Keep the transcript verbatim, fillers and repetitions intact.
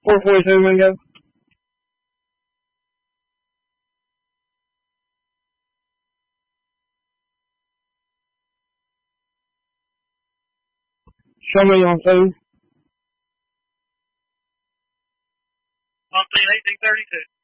four forty-two, Mingo. Show me on food. I'll see eighteen thirty-two.